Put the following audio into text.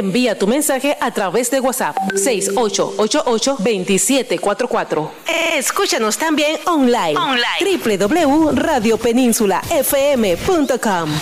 Envía tu mensaje a través de WhatsApp 6888-2744. Escúchanos también online. www.radiopeninsula.fm.com.